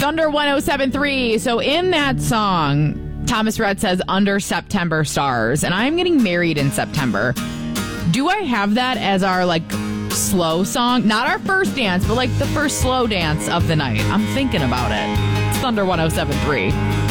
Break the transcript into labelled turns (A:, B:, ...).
A: Thunder 107.3. So in that song, Thomas Rhett says, under September stars, and I'm getting married in September. Do I have that as our, like, slow song? Not our first dance, but, like, the first slow dance of the night. I'm thinking about it. It's Thunder 107.3.